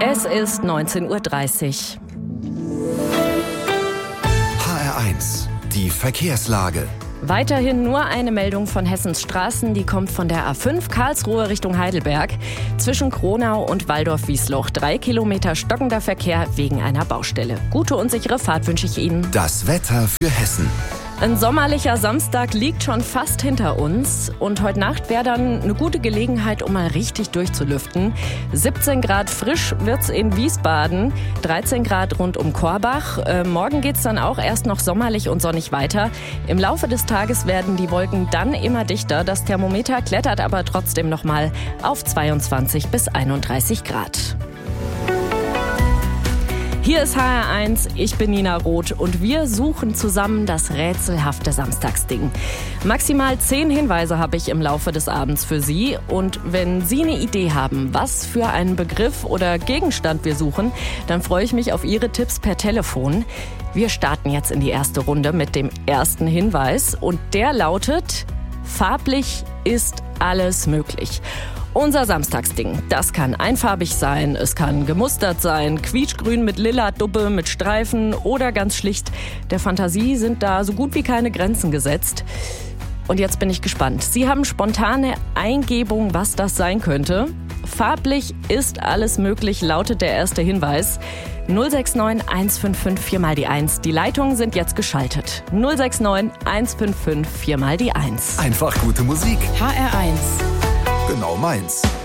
Es ist 19:30 Uhr. HR1, die Verkehrslage. Weiterhin nur eine Meldung von Hessens Straßen, die kommt von der A5 Karlsruhe Richtung Heidelberg. Zwischen Kronau und Walldorf-Wiesloch 3 Kilometer stockender Verkehr wegen einer Baustelle. Gute und sichere Fahrt wünsche ich Ihnen. Das Wetter für Hessen. Ein sommerlicher Samstag liegt schon fast hinter uns und heute Nacht wäre dann eine gute Gelegenheit, um mal richtig durchzulüften. 17 Grad frisch wird's in Wiesbaden, 13 Grad rund um Korbach. Morgen geht's dann auch erst noch sommerlich und sonnig weiter. Im Laufe des Tages werden die Wolken dann immer dichter. Das Thermometer klettert aber trotzdem noch mal auf 22 bis 31 Grad. Hier ist HR1, ich bin Nina Roth und wir suchen zusammen das rätselhafte Samstagsding. Maximal 10 Hinweise habe ich im Laufe des Abends für Sie. Und wenn Sie eine Idee haben, was für einen Begriff oder Gegenstand wir suchen, dann freue ich mich auf Ihre Tipps per Telefon. Wir starten jetzt in die erste Runde mit dem ersten Hinweis und der lautet: Farblich ist alles möglich. Unser Samstagsding, das kann einfarbig sein, es kann gemustert sein, quietschgrün mit lila Duppe, mit Streifen oder ganz schlicht. Der Fantasie sind da so gut wie keine Grenzen gesetzt. Und jetzt bin ich gespannt. Sie haben spontane Eingebung, was das sein könnte. Farblich ist alles möglich, lautet der erste Hinweis. 069 155 4 mal die 1. Die Leitungen sind jetzt geschaltet. 069 155 4 mal die 1. Einfach gute Musik. HR1. Genau meins.